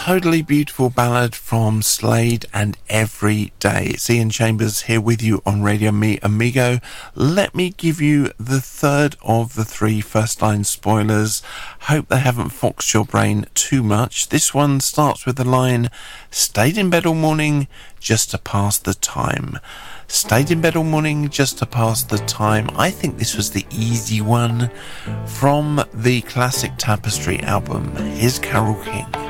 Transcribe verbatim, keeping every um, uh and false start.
totally beautiful ballad from Slade and Every Day. It's Ian Chambers here with you on Radio Mi Amigo. Let me give you the third of the three first line spoilers. Hope they haven't foxed your brain too much. This one starts with the line, stayed in bed all morning just to pass the time. Stayed in bed all morning just to pass the time. I think this was the easy one from the classic Tapestry album. Here's Carole King.